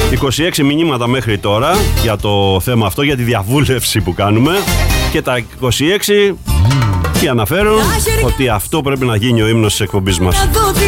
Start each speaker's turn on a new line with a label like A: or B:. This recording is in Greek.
A: 26 μηνύματα μέχρι τώρα για το θέμα αυτό, για τη διαβούλευση που κάνουμε. Και τα 26 και αναφέρουν ότι αυτό πρέπει να γίνει ο ύμνος της εκπομπής μας.